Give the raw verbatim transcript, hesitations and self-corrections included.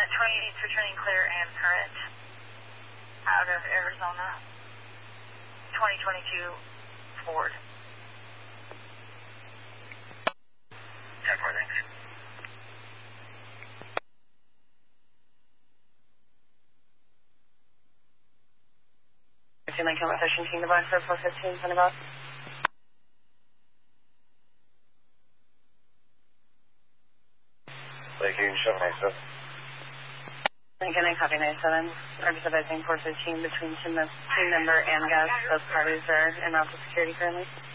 twenty-eight returning clear and current out of Arizona. twenty twenty-two Ford. ten four, thanks. fifteen Lincoln with Ocean King, the box for four fifteen, Sunny Boss. Lake Union, seven eight seven. Lincoln, I copy ninety-seven. I'm supervising four fifteen between team, team member and guest. Both parties are en route to security currently.